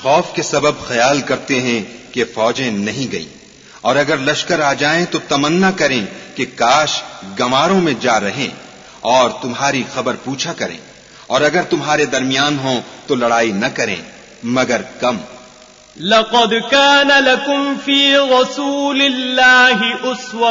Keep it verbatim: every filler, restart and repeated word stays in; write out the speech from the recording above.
खौफ के सबब ख्याल करते हैं कि फौजें नहीं गई, और अगर लश्कर आ जाएं तो तमन्ना करें कि काश गमारों में जा रहें और तुम्हारी खबर पूछा करें, और अगर तुम्हारे दरमियान हों तो लड़ाई न करें मगर कम। लक़द कान लकुम फ़ी रसूलिल्लाहि उस्वतुन